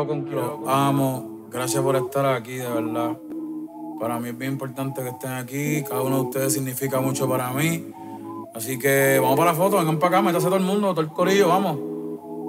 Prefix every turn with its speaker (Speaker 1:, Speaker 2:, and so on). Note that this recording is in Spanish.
Speaker 1: Los amo. Gracias por estar aquí, de verdad. Para mí es bien importante que estén aquí. Cada uno de ustedes significa mucho para mí. Así que vamos para la foto, vengan para acá, métase todo el mundo, todo el corillo, vamos.